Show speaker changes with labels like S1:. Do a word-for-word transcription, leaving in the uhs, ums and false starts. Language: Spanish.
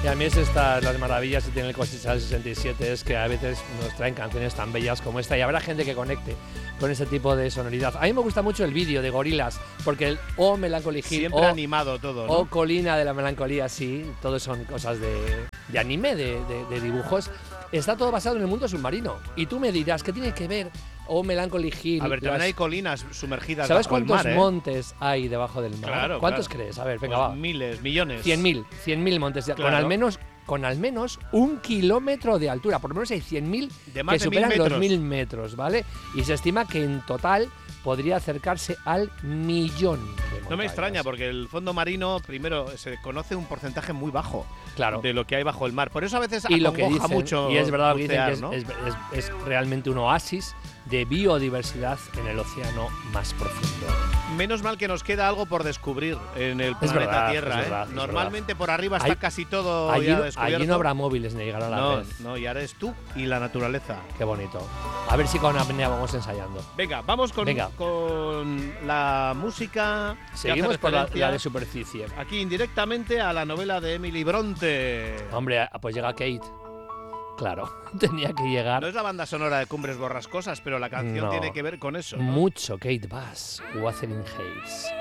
S1: Y a mí es estas las maravillas que tiene el Cosechal sesenta y siete, es que a veces nos traen canciones tan bellas como esta y habrá gente que conecte con ese tipo de sonoridad. A mí me gusta mucho el vídeo de Gorillaz, porque el O Melancholy Hill,
S2: siempre
S1: o,
S2: animado todo, ¿no?
S1: O Colina de la Melancolía, sí, todo son cosas de, de anime, de, de, de dibujos. Está todo basado en el mundo submarino. Y tú me dirás, ¿qué tiene que ver O Melancholy Hill?
S2: A ver, también
S1: las...
S2: hay colinas sumergidas
S1: ¿Sabes
S2: bajo el
S1: cuántos
S2: mar, ¿eh?
S1: montes hay debajo del mar?
S2: Claro,
S1: ¿Cuántos
S2: claro.
S1: crees? A ver, venga,
S2: Pues
S1: va.
S2: miles, millones.
S1: cien mil, cien mil montes,
S2: Claro.
S1: con al menos con al menos un kilómetro de altura. Por lo menos hay cien mil
S2: De más
S1: que
S2: de mil
S1: superan los
S2: metros.
S1: mil metros, ¿vale? Y se estima que en total podría acercarse al millón de montañas.
S2: No me extraña, porque el fondo marino, primero, se conoce un porcentaje muy bajo
S1: Claro.
S2: de lo que hay bajo el mar. Por eso a veces
S1: Y lo que
S2: acongoja
S1: dicen,
S2: mucho
S1: y es verdad lo que dicen,
S2: bucear,
S1: que es,
S2: ¿no?
S1: es, es- es realmente un oasis de biodiversidad en el océano más profundo.
S2: Menos mal que nos queda algo por descubrir en el planeta
S1: verdad,
S2: Tierra,
S1: es
S2: ¿eh?
S1: verdad, es
S2: Normalmente por arriba está
S1: Ahí-
S2: casi todo
S1: Allí,
S2: ya
S1: no-
S2: descubierto.
S1: allí no habrá móviles ni llegará la
S2: No,
S1: red.
S2: no, y ahora eres tú y la naturaleza.
S1: Qué bonito. A ver si con apnea vamos ensayando.
S2: Venga, vamos con,
S1: Venga.
S2: con la música. que
S1: Seguimos
S2: hace
S1: por la,
S2: referencia
S1: la de superficie.
S2: aquí indirectamente a la novela de Emily Bronte.
S1: Hombre, pues llega Kate. Claro, tenía que llegar
S2: No es la banda sonora de Cumbres Borrascosas, pero la canción
S1: No.
S2: tiene que ver con eso, ¿no?
S1: mucho. Kate Bass, Wuthering Heights.